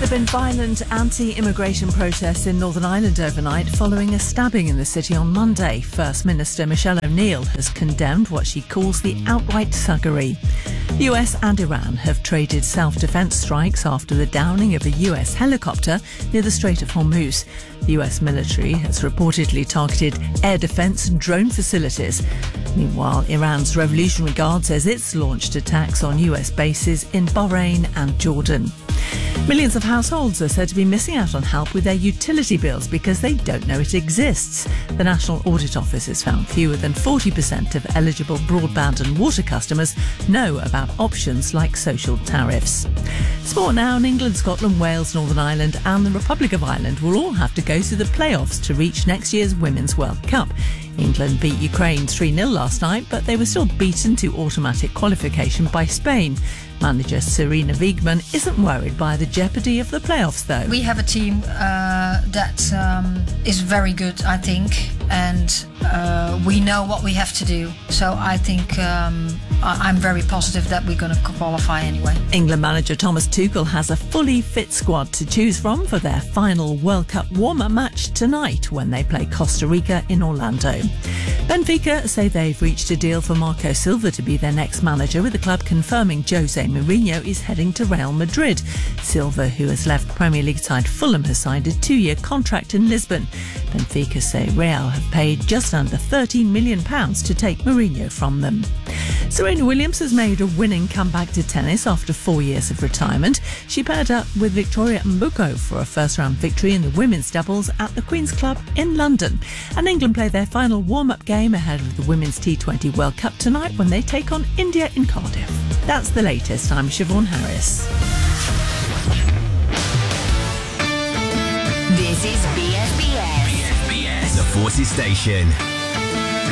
There have been violent anti-immigration protests in Northern Ireland overnight following a stabbing in the city on Monday. First Minister Michelle O'Neill has condemned what she calls the outright thuggery. The US and Iran have traded self-defense strikes after the downing of a US helicopter near the Strait of Hormuz. The US military has reportedly targeted air defense and drone facilities. Meanwhile, Iran's Revolutionary Guard says it's launched attacks on US bases in Bahrain and Jordan. Millions of households are said to be missing out on help with their utility bills because they don't know it exists. The National Audit Office has found fewer than 40% of eligible broadband and water customers know about options like social tariffs. Sport now. In England, Scotland, Wales, Northern Ireland and the Republic of Ireland will all have to go through the playoffs to reach next year's Women's World Cup. England beat Ukraine 3-0 last night, but they were still beaten to automatic qualification by Spain. Manager Sarina Wiegman isn't worried by the jeopardy of the playoffs, though. We have a team that is very good, I think, and we know what we have to do. So I think I'm very positive that we're going to qualify anyway. England manager Thomas Tuchel has a fully fit squad to choose from for their final World Cup warm-up match tonight when they play Costa Rica in Orlando. Benfica say they've reached a deal for Marco Silva to be their next manager, with the club confirming Jose Mourinho is heading to Real Madrid. Silva, who has left Premier League side Fulham, has signed a 2-year contract in Lisbon. Benfica say Real have paid just under £13 million to take Mourinho from them. Serena Williams has made a winning comeback to tennis after 4 years of retirement. She paired up with Victoria Mboko for a first-round victory in the women's doubles at the Queen's Club in London. And England play their final warm-up game ahead of the Women's T20 World Cup tonight when they take on India in Cardiff. That's the latest. I'm Siobhan Harris. This is BFBS. BFBS, the Forces Station.